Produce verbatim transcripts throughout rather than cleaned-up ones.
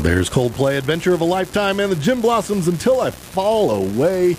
There's Coldplay, Adventure of a Lifetime, and the Gin Blossoms, Until I Fall Away.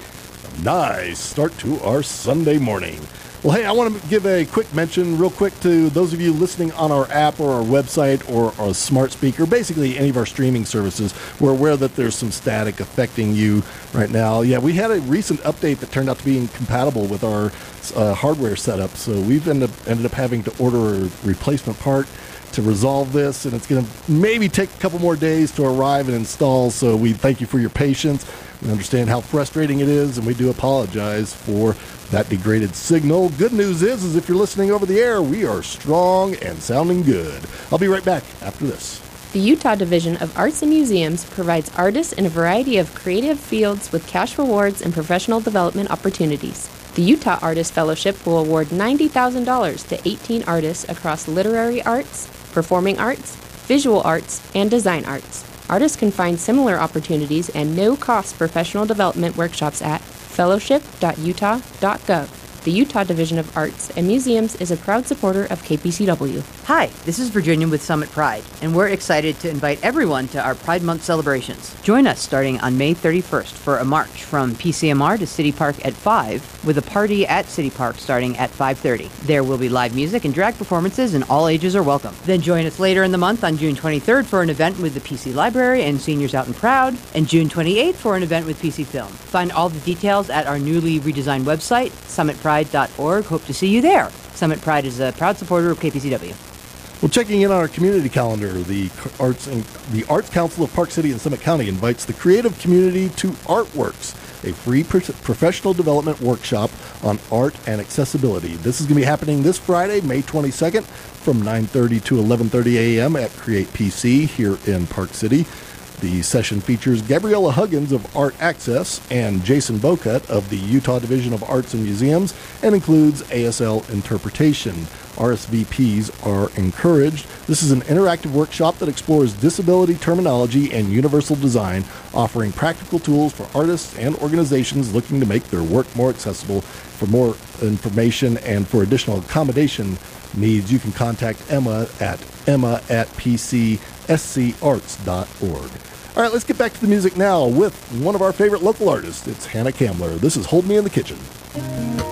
Nice start to our Sunday morning. Well, hey, I want to give a quick mention real quick to those of you listening on our app or our website or our smart speaker, basically any of our streaming services. We're aware that there's some static affecting you right now. Yeah, we had a recent update that turned out to be incompatible with our uh, hardware setup, so we've ended up, ended up having to order a replacement part to resolve this, and it's going to maybe take a couple more days to arrive and install, so we thank you for your patience. We understand how frustrating it is, and we do apologize for that degraded signal. Good news is, is if you're listening over the air, we are strong and sounding good. I'll be right back after this. The Utah Division of Arts and Museums provides artists in a variety of creative fields with cash rewards and professional development opportunities. The Utah Artist Fellowship will award ninety thousand dollars to eighteen artists across literary arts, performing arts, visual arts, and design arts. Artists can find similar opportunities and no-cost professional development workshops at fellowship dot utah dot gov. The Utah Division of Arts and Museums is a proud supporter of K P C W. Hi, this is Virginia with Summit Pride, and we're excited to invite everyone to our Pride Month celebrations. Join us starting on May thirty-first for a march from P C M R to City Park at five, with a party at City Park starting at five thirty. There will be live music and drag performances, and all ages are welcome. Then join us later in the month on June twenty-third for an event with the P C Library and Seniors Out and Proud, and June twenty-eighth for an event with P C Film. Find all the details at our newly redesigned website, summit pride dot org. Hope to see you there. Summit Pride is a proud supporter of K P C W. Well, checking in on our community calendar, the Arts and the Arts Council of Park City and Summit County invites the creative community to Artworks, a free pro- professional development workshop on art and accessibility. This is going to be happening this Friday, May twenty-second, from nine thirty to eleven thirty a.m. at Create P C here in Park City. The session features Gabriella Huggins of Art Access and Jason Bocut of the Utah Division of Arts and Museums, and includes A S L interpretation. R S V Ps are encouraged. This is an interactive workshop that explores disability terminology and universal design, offering practical tools for artists and organizations looking to make their work more accessible. For more information and for additional accommodation needs, you can contact Emma at emma at p c s c arts dot org. All right, let's get back to the music now with one of our favorite local artists. It's Hannah Kamler. This is Hold Me in the Kitchen.